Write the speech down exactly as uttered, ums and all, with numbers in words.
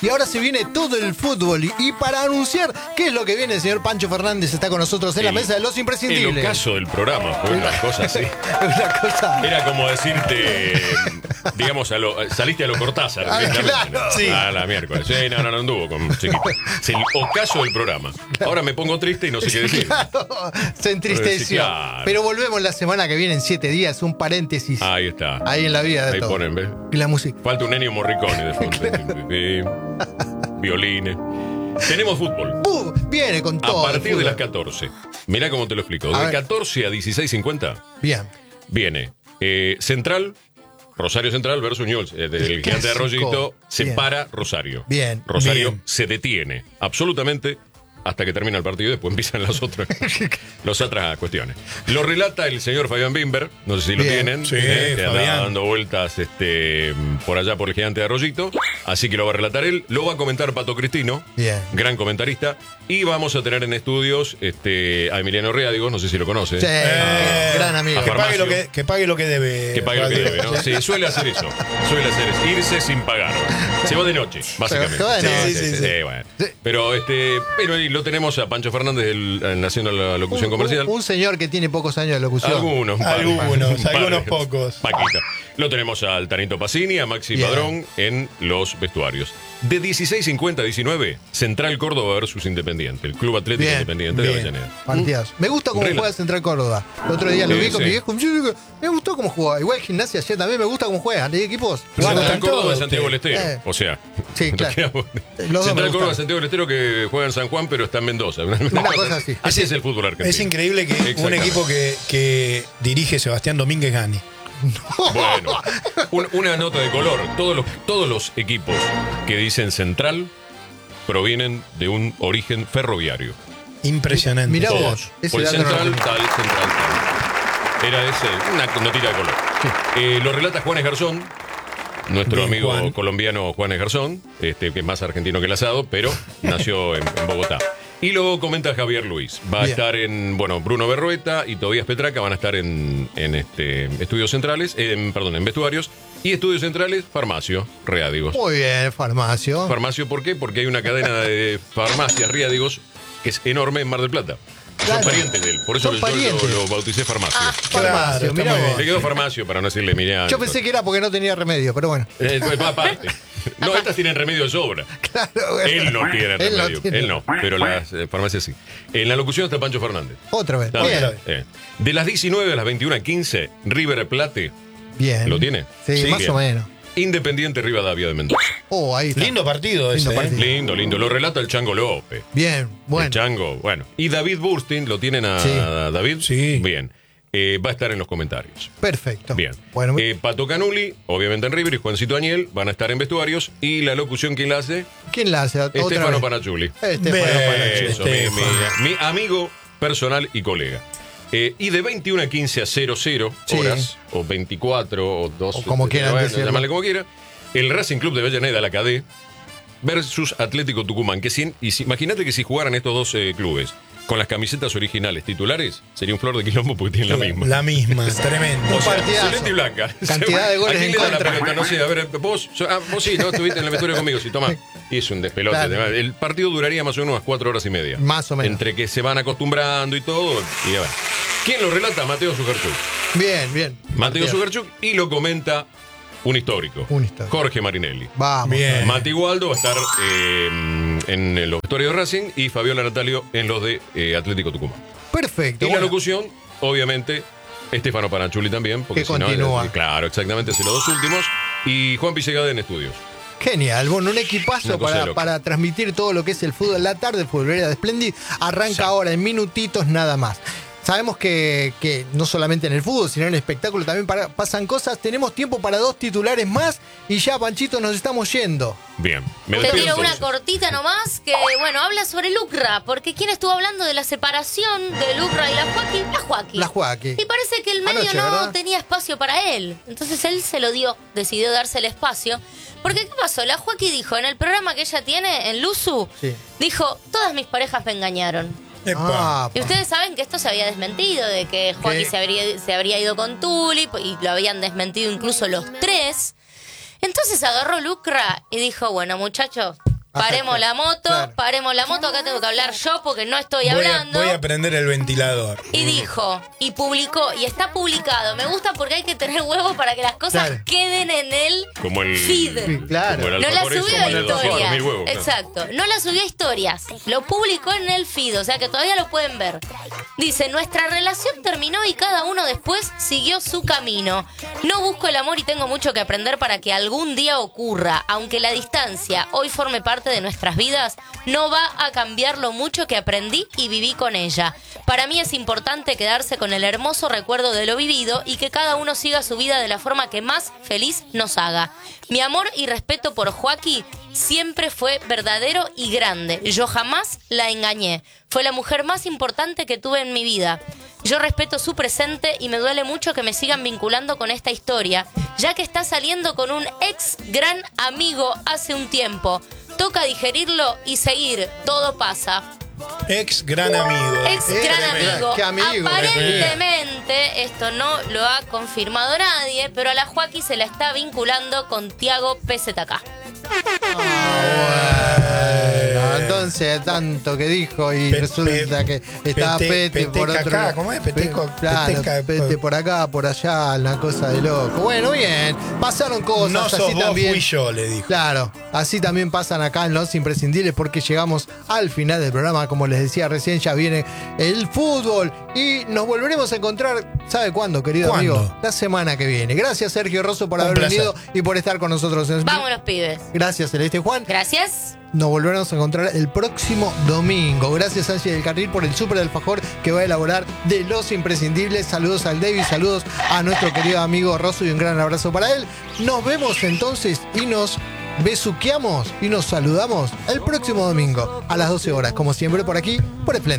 y ahora se viene todo el fútbol. Y, y para anunciar qué es lo que viene, el señor Pancho Fernández está con nosotros en el, la mesa de los imprescindibles. El ocaso del programa fue una cosa así. Una cosa. Era como decirte, digamos, a lo, saliste a lo Cortázar. Ah, claro, ¿no? sí. A la miércoles. Sí, no, no, no anduvo con chiquito. Es el ocaso del programa. Ahora me pongo triste y no sé qué decir. Claro, se entristeció. Claro. Pero volvemos la semana que viene en siete días, un paréntesis. Ahí está. Ahí en la vida de Ahí todo. ponen, ¿ves? Y la música. Falta un Ennio Morricone de fondo. Violines. Tenemos fútbol. Uh, viene con todo. A partir el de las fútbol. catorce. Mirá cómo te lo explico. A De ver. catorce a dieciséis cincuenta Bien. viene eh, Central, Rosario Central versus Newell's. Eh, del gigante de Clásico. Arroyito se Bien. para Rosario. Bien. Rosario Bien. se detiene absolutamente hasta que termina el partido y después empiezan las otras, las otras cuestiones. Lo relata el señor Fabián Bimber, no sé si lo Bien. tienen, Sí, eh, que anda Fabián. dando vueltas este, por allá por el gigante de Arroyito, así que lo va a relatar él, lo va a comentar Pato Cristino, Bien. gran comentarista, y vamos a tener en estudios este, a Emiliano Riádigos, no sé si lo conoce. Sí, Eh, gran amigo. a Que pague, Farmacio. lo que, que pague lo que debe. Que pague lo que debe, ¿no? Sí, suele hacer eso. Suele hacer eso. Irse sin pagar. Se va de noche, básicamente. Se va de Sí, noche. sí, sí, Sí, sí, sí, sí. bueno. Sí. Pero este, pero y lo tenemos a Pancho Fernández el- en- haciendo la locución Un- comercial. Un, un señor que tiene pocos años de locución. Algunos, un par. Algunos, Un par. algunos pocos. Paquita. Lo tenemos al Tanito Pacini, a Maxi Bien. Padrón en los vestuarios. De dieciséis cincuenta a diecinueve, Central Córdoba versus Independiente, el Club Atlético Bien, Independiente de bien. Avellaneda. Partidas. Me gusta cómo Rela. juega Central Córdoba. El otro día lo Sí, vi con sí. mi viejo. yo digo, Me gustó cómo juega. Igual Gimnasia ayer también me gusta cómo juegan. Hay equipos. Central gustan Córdoba todos, de Santiago del sí. Estero. Eh. O sea, Sí, nos claro. quedamos- Los dos me Central Córdoba gustaron. de Santiago del Estero que juega en San Juan, pero está en Mendoza. Una, cosa así. Así es el fútbol argentino. Es increíble que un Exactamente. equipo que, que dirige Sebastián Domínguez gane. Bueno, un- una nota de color. Todos los, todos los equipos que dicen Central provienen de un origen ferroviario. Impresionante. Mirá Todos. vos, ese Por el dato no lo Central, tenía. tal, Central, tal. Era ese, una notita de color. Eh, lo relata Juan Garzón, nuestro Bien, amigo Juan. colombiano Juan Garzón, este, que es más argentino que el asado, pero nació en, en Bogotá. Y luego comenta Javier Luis. Va a Bien. estar en, bueno, Bruno Berrueta y Tobías Petraca van a estar en, en este, estudios centrales, en, perdón, en vestuarios. Y estudios centrales, Farmacio, Riádigos. Muy bien, Farmacio. Farmacio, ¿por qué? Porque hay una cadena de farmacias, Riádigos, que es enorme en Mar del Plata. Claro. Son parientes de él. Por eso Son yo parientes. lo, lo bauticé Farmacio. Ah, Claro, Farmacio, está mirá muy vos. bien. Le quedó Farmacio para no decirle Miriam. Yo pensé que era porque no tenía remedio, pero bueno. Eh, va aparte. No, estas tienen remedio de sobra. Claro, bueno. Él no tiene Él no remedio. tiene. Él no, pero las eh, farmacias sí. En la locución está Pancho Fernández. Otra vez. También. Bien. Eh, De las diecinueve a las veintiuna quince, River Plate, Bien. ¿lo tiene? Sí, Sí, más bien. o menos. Independiente Rivadavia de Mendoza. Oh, ahí está. Lindo partido ese. Lindo ¿eh? partido. Lindo, lindo. Lo relata el Chango López. Bien, bueno. El Chango, bueno. Y David Burstin, ¿lo tienen a Sí. David? Sí. Bien. Eh, va a estar en los comentarios. Perfecto. Bien. Bueno, Eh, Pato Canuli, obviamente en River, y Juancito Añel van a estar en vestuarios. Y la locución que la hace, ¿quién la hace? Otra Estefano vez. Panachuli. Estefano Bien. Panachuli. Eso, mi, Estefano. mi- mi amigo personal y colega. Eh, y de veintiuna a quince a cero cero Sí. horas, o veinticuatro, o dos, O como quieran bueno, decirlo. llamarle como quiera, el Racing Club de Avellaneda, la C A D, versus Atlético Tucumán. Que si, y si- imagínate que si jugaran estos dos eh, clubes con las camisetas originales titulares, sería un flor de quilombo porque tienen la misma. La misma, tremendo. O sea, partidazo. celeste y blanca. Cantidad de goles ¿A quién en le da la contra. pelota? No sé, a ver, vos, yo- ah, vos sí, ¿no? Estuviste en el vestuario conmigo, sí, toma. Y es un despelote. Claro. El partido duraría más o menos unas cuatro horas y media. Más o menos. Entre que se van acostumbrando y todo. Y a ver. ¿Quién lo relata? Mateo Sujarchuk. Bien, bien. Mateo Bien. Sujarchuk y lo comenta un histórico. Un histórico. Jorge Marinelli. Vamos. Bien. Mati Waldo va a estar eh, en los vestuarios de Racing y Fabiola Natalio en los de eh, Atlético Tucumán. Perfecto. Y la bueno. locución, obviamente, Estefano Panachuli también, porque Que si no, continúa. eh, claro, exactamente, son los dos últimos. Y Juan Pillegada en estudios. Genial, bueno, un equipazo Una cosa de para, loco. para transmitir todo lo que es el fútbol. La tarde, Futbolera de Splendid, arranca Sí. ahora en minutitos nada más. Sabemos que, que no solamente en el fútbol, sino en el espectáculo también para- pasan cosas. Tenemos tiempo para dos titulares más y ya, Panchito, nos estamos yendo. Bien. Me Te despido tiro una entonces. cortita nomás que, bueno, habla sobre Lucra, porque ¿quién estuvo hablando de la separación de Lucra y la Joaquín? La Joaquín. La Joaquín. Y parece que el medio Anoche, no ¿verdad? tenía espacio para él. Entonces él se lo dio, decidió darse el espacio. Porque, ¿qué pasó? La Joaquín dijo, en el programa que ella tiene, en Luzu, Sí. dijo, todas mis parejas me engañaron. Epa. Ah, Y ustedes saben que esto se había desmentido, de que Joaquín ¿Qué? se habría, se habría ido con Tulip y lo habían desmentido incluso los tres. Entonces agarró Lucra y dijo, bueno muchachos, Paremos la moto, Claro. paremos la moto, acá tengo que hablar yo porque no estoy Voy a, hablando. voy a prender el ventilador. Y dijo, y publicó, y está publicado. Me gusta porque hay que tener huevos para que las cosas Claro. queden en el Como el. feed. Sí, claro. Como el No la alfajor ese, subió como a el alfajor, historias. mil huevos, claro. Exacto. No la subió a historias. Lo publicó en el feed, o sea que todavía lo pueden ver. Dice, nuestra relación terminó y cada uno después siguió su camino. No busco el amor y tengo mucho que aprender para que algún día ocurra. Aunque la distancia hoy forme parte de nuestras vidas, no va a cambiar lo mucho que aprendí y viví con ella. Para mí es importante quedarse con el hermoso recuerdo de lo vivido y que cada uno siga su vida de la forma que más feliz nos haga. Mi amor y respeto por Joaquí siempre fue verdadero y grande. Yo jamás la engañé. Fue la mujer más importante que tuve en mi vida. Yo respeto su presente y me duele mucho que me sigan vinculando con esta historia, ya que está saliendo con un ex gran amigo hace un tiempo. Toca digerirlo y seguir. Todo pasa. Ex gran amigo. Ex Eh, gran tremendo. amigo. Qué amigo, Aparentemente, esto no lo ha confirmado nadie, pero a la Joaquí se la está vinculando con Tiago P Z K. Bueno, entonces tanto que dijo y Pe- resulta pe- que estaba pete- Pete por peteca otro acá, lado. ¿cómo es? Peteco- Pe- claro, peteca- Pete por acá, por allá, una cosa de loco. Bueno, bien, pasaron cosas No sos así vos, también. fui yo, le dijo. Claro, así también pasan acá en Los Imprescindibles porque llegamos al final del programa, como les decía recién, ya viene el fútbol y nos volveremos a encontrar, ¿sabe cuándo, querido ¿Cuándo? amigo? La semana que viene. Gracias, Sergio Rosso, por Un haber placer. venido y por estar con nosotros. Vámonos, pibes. Gracias, Celeste Juan. Gracias. Nos volveremos a encontrar el próximo domingo. Gracias, Angie del Carril, por el súper alfajor que va a elaborar de Los Imprescindibles. Saludos al David, saludos a nuestro querido amigo Rosso y un gran abrazo para él. Nos vemos entonces y nos besuqueamos y nos saludamos el próximo domingo a las doce horas, como siempre por aquí, por Esplendid.